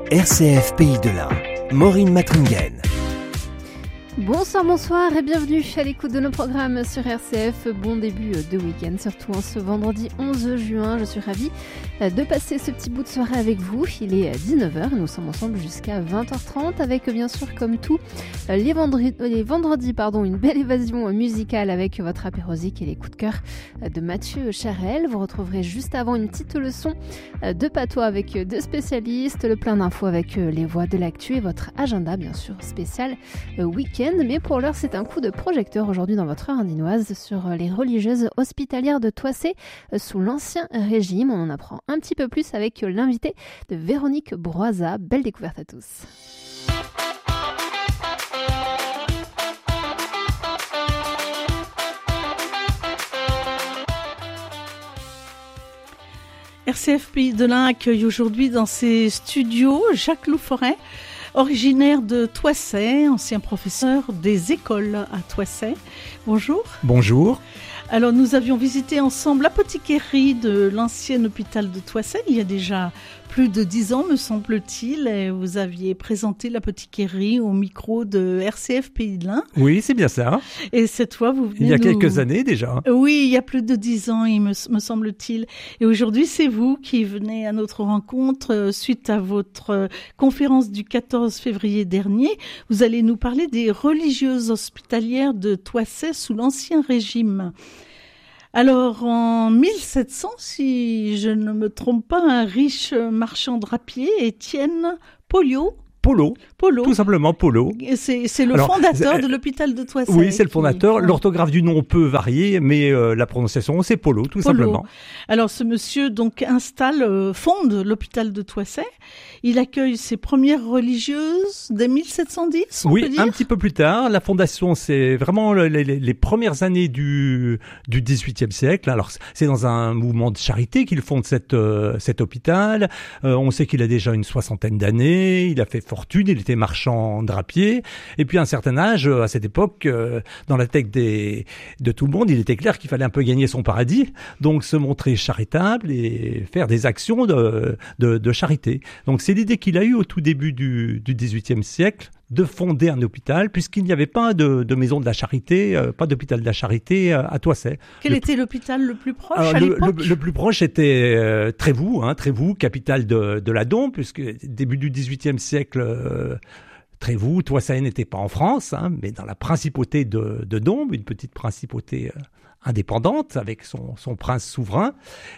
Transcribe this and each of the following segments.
RCF Pays de l'Ain, Maureen Matringen. Bonsoir et bienvenue à l'écoute de nos programmes sur RCF. Bon début de week-end, surtout en ce vendredi 11 juin. Je suis ravie de passer ce petit bout de soirée avec vous. Il est 19h, nous sommes ensemble jusqu'à 20h30 avec bien sûr comme tout les vendredis, une belle évasion musicale avec votre apérosique et les coups de cœur de Mathieu Charel. Vous retrouverez juste avant une petite leçon de patois avec deux spécialistes, le plein d'infos avec les voix de l'actu et votre agenda bien sûr spécial week-end. Mais pour l'heure, c'est un coup de projecteur aujourd'hui dans votre heure indinoise sur les religieuses hospitalières de Toissé sous l'Ancien Régime. On en apprend un petit peu plus avec l'invité de Véronique Broisa. Belle découverte à tous. RCF Pays de l'Ain accueille aujourd'hui dans ses studios Jacques Louforet, originaire de Toissé, ancien professeur des écoles à Toissé. Bonjour. Bonjour. Alors nous avions visité ensemble l'apothicaire de l'ancien hôpital de Toissé il y a déjà plus de 10 ans me semble-t-il, et vous aviez présenté l'apothicaire au micro de RCF Pays de l'Ain. Oui, c'est bien ça. Et cette fois vous venez il y a quelques années déjà. Oui, il y a plus de 10 ans me semble-t-il. Et aujourd'hui c'est vous qui venez à notre rencontre suite à votre conférence du 14 février dernier. Vous allez nous parler des religieuses hospitalières de Toissé sous l'Ancien Régime. Alors, en 1700, si je ne me trompe pas, un riche marchand drapier, Étienne Polo, tout simplement Polo. C'est le fondateur de l'hôpital de Toissé. Oui, c'est le fondateur. L'orthographe du nom peut varier, mais la prononciation, c'est Polo, tout simplement. Alors, ce monsieur donc fonde l'hôpital de Toissé. Il accueille ses premières religieuses dès 1710, on peut dire. Un petit peu plus tard. La fondation, c'est vraiment les premières années du XVIIIe siècle. Alors, c'est dans un mouvement de charité qu'il fonde cet hôpital. On sait qu'il a déjà une soixantaine d'années. Il a fait fortune, il était marchand drapier. Et puis, à un certain âge, à cette époque, dans la tête de tout le monde, il était clair qu'il fallait un peu gagner son paradis. Donc, se montrer charitable et faire des actions de charité. Donc, c'est l'idée qu'il a eue au tout début du XVIIIe siècle de fonder un hôpital, puisqu'il n'y avait pas de maison de la charité, pas d'hôpital de la charité à Toissé. Quel était l'hôpital le plus proche à l'époque ? Le plus proche était Trévoux, capitale de la Dombe, puisque début du XVIIIe siècle, Trévoux, Toissé n'était pas en France, mais dans la principauté de Dombes, une petite principauté indépendante avec son prince souverain.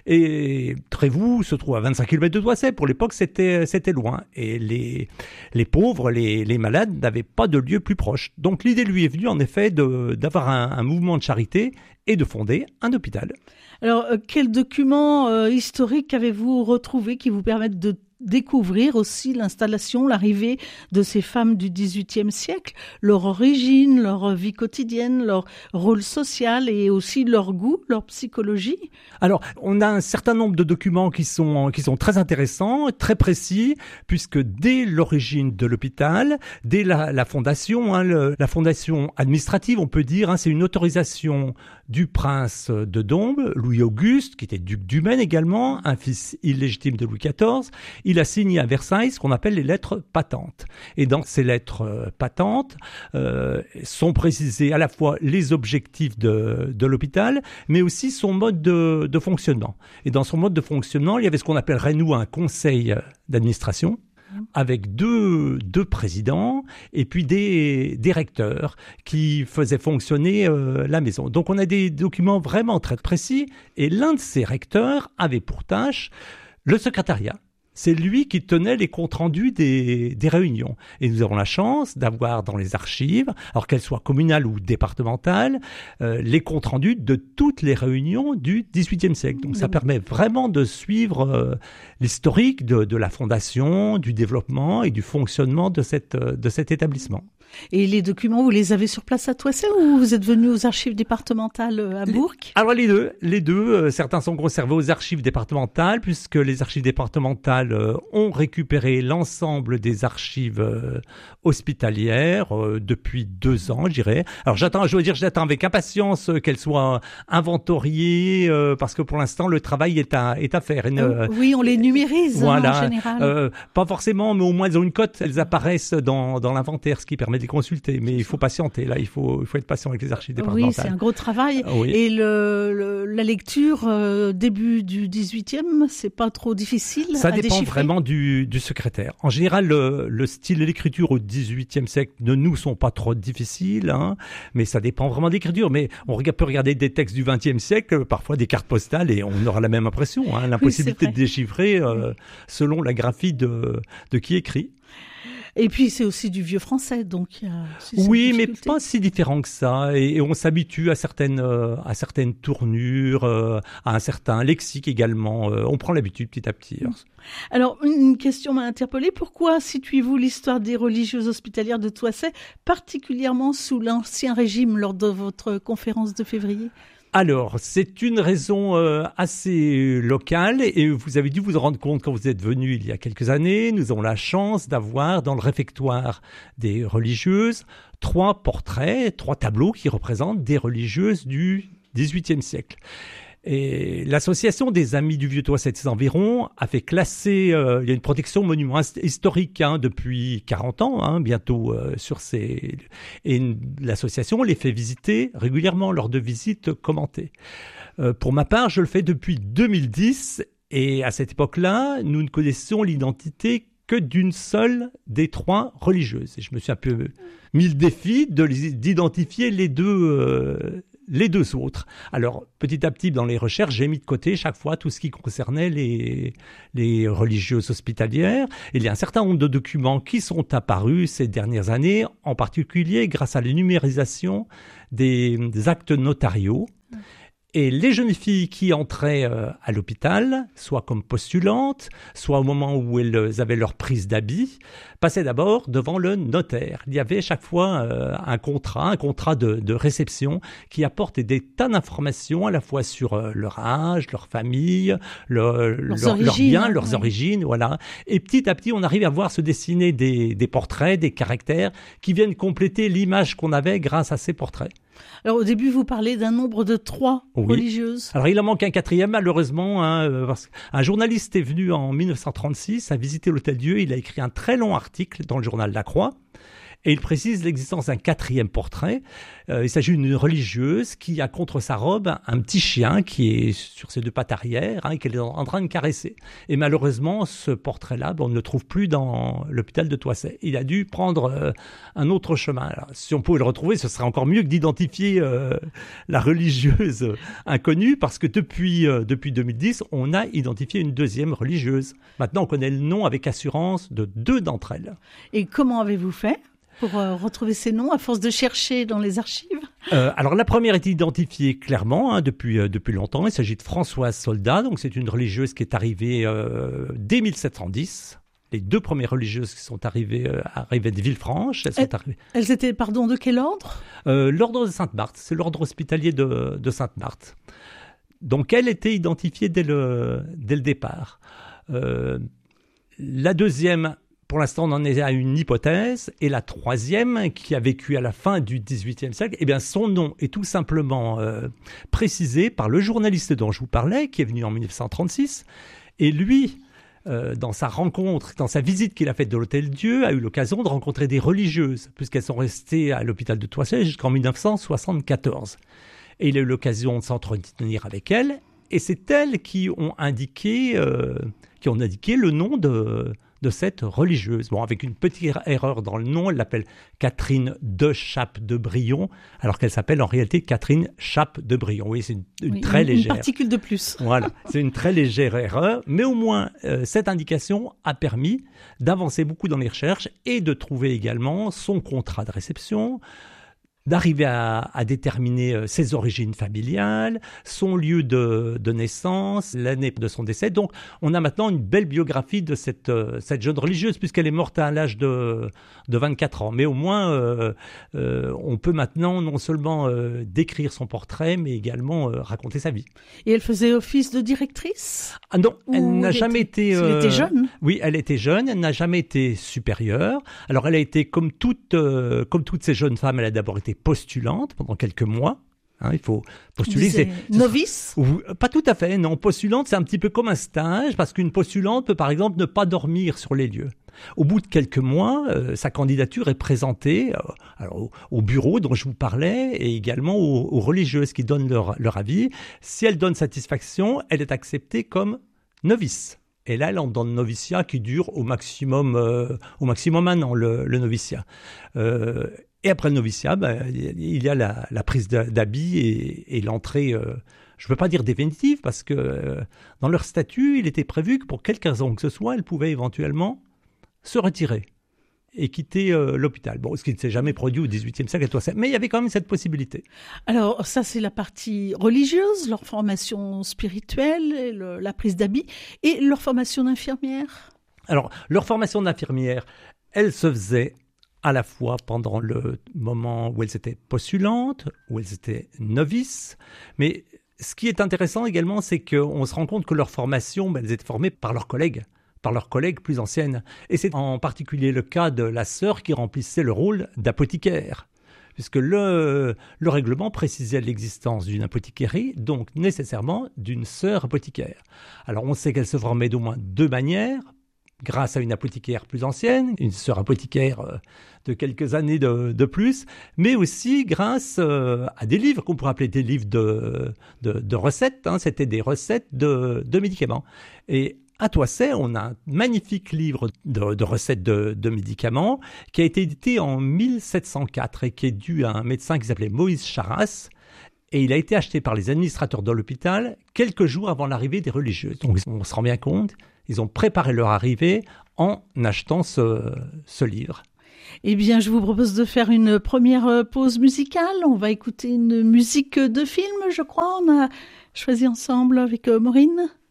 Et Trévoux se trouve à 25 km de Toissé. Pour l'époque, c'était loin. Et les pauvres, les malades n'avaient pas de lieu plus proche. Donc l'idée lui est venue en effet d'avoir un mouvement de charité et de fonder un hôpital. Alors, quels documents historiques avez-vous retrouvés qui vous permettent de découvrir aussi l'installation, l'arrivée de ces femmes du XVIIIe siècle, leur origine, leur vie quotidienne, leur rôle social et aussi leur goût, leur psychologie? Alors, on a un certain nombre de documents qui sont très intéressants, très précis, puisque dès l'origine de l'hôpital, dès la fondation, la fondation administrative, on peut dire, c'est une autorisation du prince de Dombes, Louis-Auguste, qui était duc du Maine également, un fils illégitime de Louis XIV. Il a signé à Versailles ce qu'on appelle les lettres patentes. Et dans ces lettres patentes sont précisés à la fois les objectifs de l'hôpital, mais aussi son mode de fonctionnement. Et dans son mode de fonctionnement, il y avait ce qu'on appellerait, nous, un conseil d'administration, avec deux présidents et puis des recteurs qui faisaient fonctionner la maison. Donc on a des documents vraiment très précis, et l'un de ces recteurs avait pour tâche le secrétariat. C'est lui qui tenait les comptes rendus des réunions. Et nous avons la chance d'avoir dans les archives, alors qu'elles soient communales ou départementales, les comptes rendus de toutes les réunions du XVIIIe siècle. Donc ça permet vraiment de suivre l'historique de la fondation, du développement et du fonctionnement de cet établissement. Et les documents, vous les avez sur place à Toissé ou vous êtes venu aux archives départementales à Bourg? Alors les deux, certains sont conservés aux archives départementales puisque les archives départementales ont récupéré l'ensemble des archives hospitalières depuis 2 ans, je dirais. Alors j'attends avec impatience qu'elles soient inventoriées parce que pour l'instant le travail est à faire. Oui, on les numérise voilà, en général. Pas forcément, mais au moins elles ont une cote, elles apparaissent dans l'inventaire, ce qui permet de les consulter. Mais il faut patienter, là, il faut être patient avec les archives départementales. Oui, c'est un gros travail. Oui. Et la lecture début du 18e, c'est pas trop difficile Ça à dépend déchiffrer. vraiment du secrétaire. En général, le style et l'écriture au 18e siècle ne nous sont pas trop difficiles, hein, mais ça dépend vraiment de l'écriture. Mais on peut regarder des textes du 20e siècle, parfois des cartes postales, et on aura la même impression, hein, l'impossibilité de déchiffrer selon la graphie de qui écrit. Et puis c'est aussi du vieux français, donc il y a aussi cette Oui, mais difficulté. pas si différent que ça. Et on s'habitue à certaines tournures, à un certain lexique également. On prend l'habitude petit à petit. Alors, une question m'a interpellée. Pourquoi situez-vous l'histoire des religieuses hospitalières de Toissé particulièrement sous l'Ancien Régime lors de votre conférence de février ? Alors, c'est une raison assez locale et vous avez dû vous en rendre compte quand vous êtes venu il y a quelques années. Nous avons la chance d'avoir dans le réfectoire des religieuses 3 portraits, 3 tableaux qui représentent des religieuses du XVIIIe siècle. Et l'association des Amis du Vieux Toissé et ses environs a fait classer, il y a une protection monument historique depuis 40 ans, bientôt sur ces... Et l'association les fait visiter régulièrement lors de visites commentées. Pour ma part, je le fais depuis 2010 et à cette époque-là, nous ne connaissions l'identité que d'une seule des 3 religieuses. Et je me suis un peu mis le défi d'identifier les deux autres. Alors, petit à petit, dans les recherches, j'ai mis de côté chaque fois tout ce qui concernait les religieuses hospitalières. Il y a un certain nombre de documents qui sont apparus ces dernières années, en particulier grâce à la numérisation des actes notariaux. Et les jeunes filles qui entraient à l'hôpital, soit comme postulantes, soit au moment où elles avaient leur prise d'habit, passaient d'abord devant le notaire. Il y avait chaque fois un contrat de réception qui apporte des tas d'informations à la fois sur leur âge, leur famille, leurs biens, leurs origines, voilà. Et petit à petit, on arrive à voir se dessiner des portraits, des caractères qui viennent compléter l'image qu'on avait grâce à ces portraits. Alors au début, vous parlez d'un nombre de 3 religieuses. Alors il en manque un 4e malheureusement, parce qu'un journaliste est venu en 1936 à visiter l'Hôtel-Dieu. Il a écrit un très long article dans le journal La Croix. Et il précise l'existence d'un 4e portrait. Il s'agit d'une religieuse qui a contre sa robe un petit chien qui est sur ses 2 pattes arrière et qu'elle est en train de caresser. Et malheureusement, ce portrait-là, on ne le trouve plus dans l'hôpital de Toissé. Il a dû prendre un autre chemin. Alors, si on pouvait le retrouver, ce serait encore mieux que d'identifier la religieuse inconnue, parce que depuis 2010, on a identifié une 2e religieuse. Maintenant, on connaît le nom avec assurance de 2 d'entre elles. Et comment avez-vous fait pour retrouver ces noms à force de chercher dans les archives? Alors la première est identifiée clairement depuis longtemps. Il s'agit de Françoise Soldat, donc c'est une religieuse qui est arrivée dès 1710. Les 2 premières religieuses qui sont arrivées de Villefranche. Elles étaient, de quel ordre? L'ordre de Sainte-Marthe, c'est l'ordre hospitalier de Sainte-Marthe. Donc elle était identifiée dès le départ. La 2e... Pour l'instant, on en est à une hypothèse. Et la 3e, qui a vécu à la fin du XVIIIe siècle, eh bien, son nom est tout simplement précisé par le journaliste dont je vous parlais, qui est venu en 1936. Et lui, dans sa visite qu'il a faite de l'Hôtel-Dieu, a eu l'occasion de rencontrer des religieuses, puisqu'elles sont restées à l'hôpital de Toissé jusqu'en 1974. Et il a eu l'occasion de s'entretenir avec elles. Et c'est elles qui ont indiqué le nom de cette religieuse. Bon, avec une petite erreur dans le nom, elle l'appelle Catherine de Chappe de Brion, alors qu'elle s'appelle en réalité Catherine Chappe de Brion. Oui, c'est une très légère. Une particule de plus. Voilà, c'est une très légère erreur, mais au moins cette indication a permis d'avancer beaucoup dans les recherches et de trouver également son contrat de réception, d'arriver à déterminer ses origines familiales, son lieu de naissance, l'année de son décès. Donc, on a maintenant une belle biographie de cette jeune religieuse, puisqu'elle est morte à l'âge de 24 ans. Mais au moins, on peut maintenant non seulement décrire son portrait, mais également raconter sa vie. Et elle faisait office de directrice ? Ah non, elle n'a jamais été... Elle était jeune ? Oui, elle était jeune, elle n'a jamais été supérieure. Alors, elle a été, comme toutes ces jeunes femmes, elle a d'abord été postulante pendant quelques mois. Il faut postuler. C'est novice ? Pas tout à fait, non. Postulante, c'est un petit peu comme un stage, parce qu'une postulante peut, par exemple, ne pas dormir sur les lieux. Au bout de quelques mois, sa candidature est présentée au bureau dont je vous parlais et également aux religieuses qui donnent leur avis. Si elle donne satisfaction, elle est acceptée comme novice. Et là, elle entre dans le noviciat qui dure au maximum 1 an, le noviciat. Et après le noviciat, il y a la prise d'habit et l'entrée, je ne veux pas dire définitive, parce que dans leur statut, il était prévu que pour quelque raison que ce soit, elle pouvait éventuellement se retirer et quitter l'hôpital. Bon, ce qui ne s'est jamais produit au XVIIIe siècle, mais il y avait quand même cette possibilité. Alors, ça, c'est la partie religieuse, leur formation spirituelle, la prise d'habit, et leur formation d'infirmière. Alors, leur formation d'infirmière, elle se faisait à la fois pendant le moment où elles étaient postulantes, où elles étaient novices, mais ce qui est intéressant également, c'est qu'on se rend compte que leur formation, elles étaient formées par leurs collègues plus anciennes. Et c'est en particulier le cas de la sœur qui remplissait le rôle d'apothicaire, puisque le règlement précisait l'existence d'une apothicarie, donc nécessairement d'une sœur apothicaire. Alors on sait qu'elle se formait d'au moins 2 manières, grâce à une apothicaire plus ancienne, une sœur apothicaire de quelques années de plus, mais aussi grâce à des livres qu'on pourrait appeler des livres de recettes. C'était des recettes de médicaments. Et à Toisset, on a un magnifique livre de recettes de médicaments qui a été édité en 1704 et qui est dû à un médecin qui s'appelait Moïse Charras. Et il a été acheté par les administrateurs de l'hôpital quelques jours avant l'arrivée des religieuses. Donc on se rend bien compte, ils ont préparé leur arrivée en achetant ce livre. Eh bien, je vous propose de faire une première pause musicale. On va écouter une musique de film, je crois. On a choisi ensemble avec Maureen.